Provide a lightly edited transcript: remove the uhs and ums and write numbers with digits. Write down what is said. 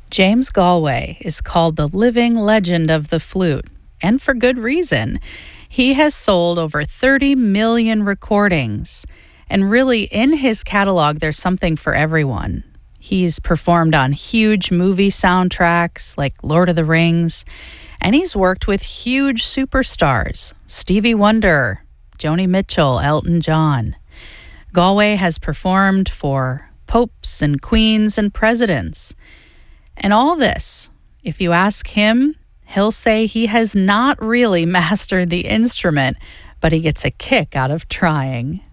James Galway is called the living legend of the flute, and for good reason. He has sold over 30 million recordings, and really in his catalog there's something for everyone. He's performed on huge movie soundtracks like Lord of the Rings, and he's worked with huge superstars, Stevie Wonder, Joni Mitchell, Elton John. Galway has performed for popes and queens and presidents. And all this, if you ask him, he'll say he has not really mastered the instrument, but he gets a kick out of trying.